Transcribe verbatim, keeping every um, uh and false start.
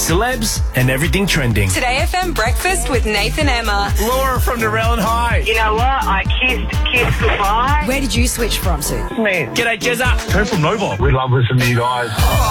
celebs, and everything trending. Today F M Breakfast with Nathan Emma. Laura from Narellan High. You know what? I kissed Kiss goodbye. Where did you switch from, Sue? Me. G'day, Jezza. Turn from Nova. We love listening to you guys.